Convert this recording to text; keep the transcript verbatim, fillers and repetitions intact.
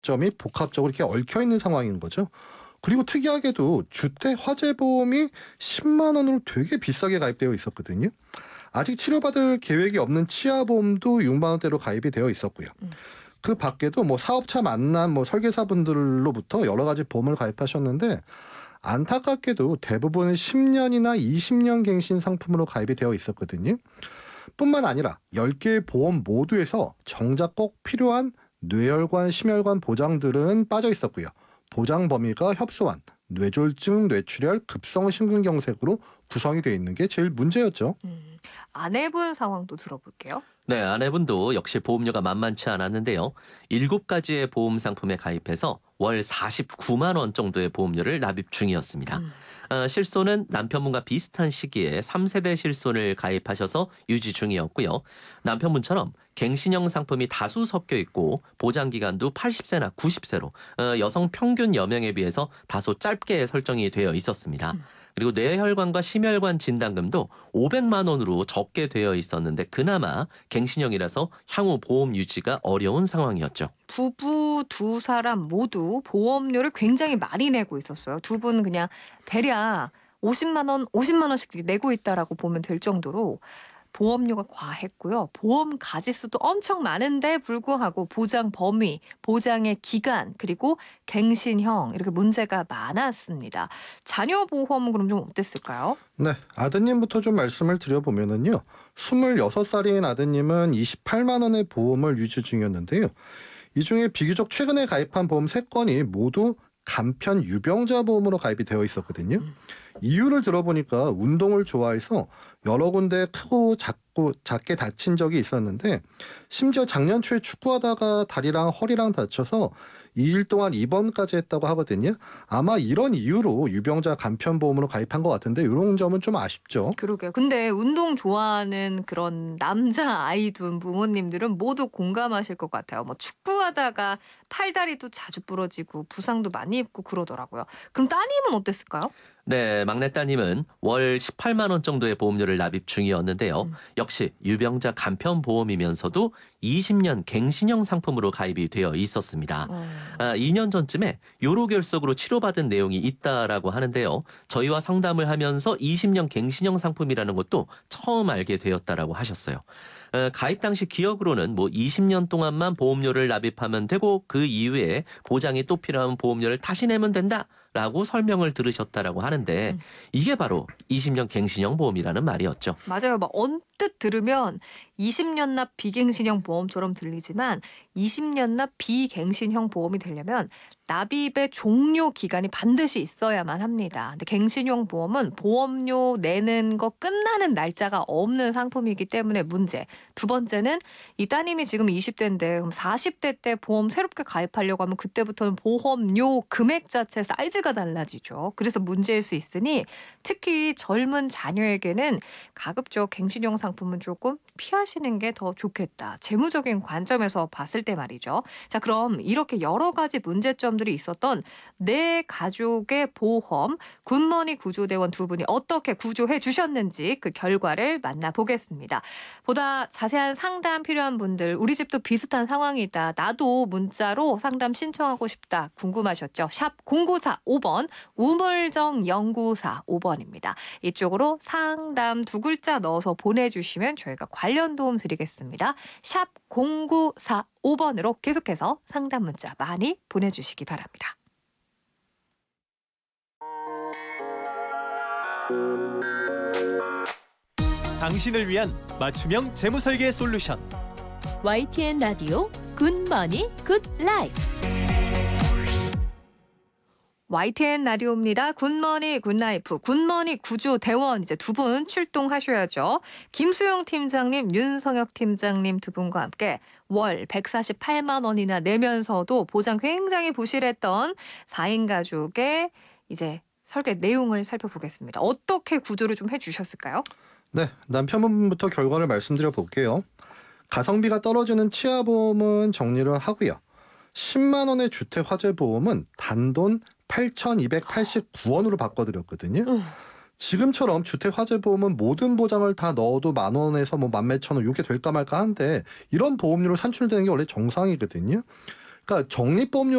점이 복합적으로 이렇게 얽혀 있는 상황인 거죠. 그리고 특이하게도 주택 화재 보험이 십만 원으로 되게 비싸게 가입되어 있었거든요. 아직 치료받을 계획이 없는 치아 보험도 육만 원대로 가입이 되어 있었고요. 음. 그 밖에도 뭐 사업차 만남 뭐 설계사분들로부터 여러 가지 보험을 가입하셨는데 안타깝게도 대부분은 십 년이나 이십 년 갱신 상품으로 가입이 되어 있었거든요. 뿐만 아니라 열 개의 보험 모두에서 정작 꼭 필요한 뇌혈관, 심혈관 보장들은 빠져 있었고요. 보장 범위가 협소한 뇌졸중, 뇌출혈, 급성 심근경색으로 구성이 되어 있는 게 제일 문제였죠. 음, 아내분 상황도 들어볼게요. 네, 아내분도 역시 보험료가 만만치 않았는데요. 일곱 가지의 보험 상품에 가입해서 월 사십구만 원 정도의 보험료를 납입 중이었습니다. 음. 아, 실손은 남편분과 비슷한 시기에 삼 세대 실손을 가입하셔서 유지 중이었고요. 남편분처럼 갱신형 상품이 다수 섞여 있고 보장기간도 팔십 세나 구십 세로 어, 여성 평균 여명에 비해서 다소 짧게 설정이 되어 있었습니다. 음. 그리고 뇌혈관과 심혈관 진단금도 오백만 원으로 적게 되어 있었는데 그나마 갱신형이라서 향후 보험 유지가 어려운 상황이었죠. 부부 두 사람 모두 보험료를 굉장히 많이 내고 있었어요. 두 분 그냥 대략 오십만 원, 오십만 원씩 내고 있다라고 보면 될 정도로 보험료가 과했고요. 보험 가지수도 엄청 많은데 불구하고 보장 범위, 보장의 기간, 그리고 갱신형 이렇게 문제가 많았습니다. 자녀 보험 그럼 좀 어땠을까요? 네, 아드님부터 좀 말씀을 드려보면은요. 스물여섯 살인 아드님은 이십팔만 원의 보험을 유지 중이었는데요. 이 중에 비교적 최근에 가입한 보험 세 건이 모두 간편 유병자 보험으로 가입이 되어 있었거든요. 음. 이유를 들어보니까 운동을 좋아해서 여러 군데 크고 작고 작게 다친 적이 있었는데 심지어 작년 초에 축구하다가 다리랑 허리랑 다쳐서 이 일 동안 입원까지 했다고 하거든요. 아마 이런 이유로 유병자 간편보험으로 가입한 것 같은데 이런 점은 좀 아쉽죠. 그러게요. 근데 운동 좋아하는 그런 남자 아이 둔 부모님들은 모두 공감하실 것 같아요. 뭐 축구하다가 팔다리도 자주 부러지고 부상도 많이 입고 그러더라고요. 그럼 따님은 어땠을까요? 네, 막내 따님은 월 십팔만 원 정도의 보험료를 납입 중이었는데요. 음. 역시 유병자 간편보험이면서도 이십 년 갱신형 상품으로 가입이 되어 있었습니다. 어. 아, 이 년 전쯤에 요로결석으로 치료받은 내용이 있다라고 하는데요. 저희와 상담을 하면서 이십 년 갱신형 상품이라는 것도 처음 알게 되었다라고 하셨어요. 어, 가입 당시 기억으로는 뭐 이십 년 동안만 보험료를 납입하면 되고 그 이후에 보장이 또 필요하면 보험료를 다시 내면 된다라고 설명을 들으셨다라고 하는데 음. 이게 바로 이십 년 갱신형 보험이라는 말이었죠. 맞아요. 막 언뜻 들으면 이십 년 납 비갱신형 보험처럼 들리지만 이십 년 납 비갱신형 보험이 되려면 납입의 종료 기간이 반드시 있어야만 합니다. 근데 갱신형 보험은 보험료 내는 거 끝나는 날짜가 없는 상품이기 때문에 문제. 두 번째는 이 따님이 지금 이십 대인데 그럼 사십 대 때 보험 새롭게 가입하려고 하면 그때부터는 보험료 금액 자체 사이즈가 달라지죠. 그래서 문제일 수 있으니 특히 젊은 자녀에게는 가급적 갱신형 상품은 조금 피하시는 게 더 좋겠다. 재무적인 관점에서 봤을 때 말이죠. 자, 그럼 이렇게 여러 가지 문제점들이 있었던 내 가족의 보험 굿머니 구조대원 두 분이 어떻게 구조해 주셨는지 그 결과를 만나보겠습니다. 보다 자세한 상담 필요한 분들 우리 집도 비슷한 상황이다. 나도 문자로 상담 신청하고 싶다. 궁금하셨죠? 샵 공구사오 번 우물정 연구사 오 번입니다. 이쪽으로 상담 두 글자 넣어서 보내주시면 저희가 관련 도움 드리겠습니다. 샵 공구사오 번으로 계속해서 상담 문자 많이 보내주시기 바랍니다. 당신을 위한 맞춤형 재무설계 솔루션 와이티엔 라디오 굿머니 굿라이프. 와이티엔 라디오입니다. 굿머니 굿라이프 굿머니 구조대원 이제 두 분 출동하셔야죠. 김수영 팀장님, 윤성혁 팀장님 두 분과 함께 월 백사십팔만 원이나 내면서도 보장 굉장히 부실했던 사 인 가족의 이제 설계 내용을 살펴보겠습니다. 어떻게 구조를 좀 해주셨을까요? 네, 남편분부터 결과를 말씀드려 볼게요. 가성비가 떨어지는 치아보험은 정리를 하고요. 십만 원의 주택화재보험은 단돈 팔천이백팔십구 원으로 바꿔드렸거든요. 음. 지금처럼 주택화재보험은 모든 보장을 다 넣어도 만 원에서 뭐 만 몇천 원 이렇게 될까 말까 한데 이런 보험료로 산출되는 게 원래 정상이거든요. 그러니까 적립보험료